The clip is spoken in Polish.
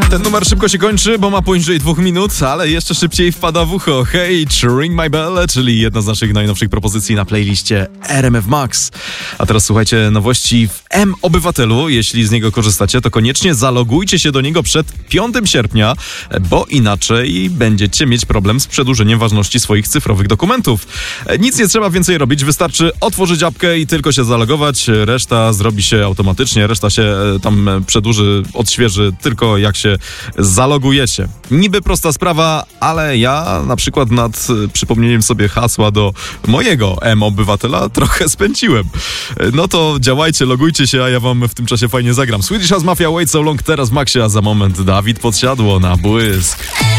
Ten numer szybko się kończy, bo ma poniżej 2 minut, ale jeszcze szybciej wpada w ucho. Hey, Ring My Bell, czyli jedna z naszych najnowszych propozycji na playliście RMF Max. A teraz słuchajcie nowości w M-Obywatelu. Jeśli z niego korzystacie, to koniecznie zalogujcie się do niego przed 5 sierpnia, bo inaczej będziecie mieć problem z przedłużeniem ważności swoich cyfrowych dokumentów. Nic nie trzeba więcej robić, wystarczy otworzyć apkę i tylko się zalogować. Reszta zrobi się automatycznie, reszta się tam przedłuży, odświeży tylko jak się zalogujecie. Niby prosta sprawa, ale ja na przykład nad przypomnieniem sobie hasła do mojego M-Obywatela trochę spędziłem. No to działajcie, logujcie się, a ja wam w tym czasie fajnie zagram. Swedish House Mafia, Wait So Long teraz w Maxie, a za moment Dawid Podsiadło na błysk.